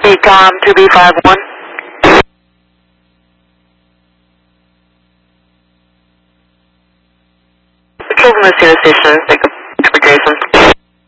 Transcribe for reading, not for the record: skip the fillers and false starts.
TCOM 2B51. Children of Station, take a Jason.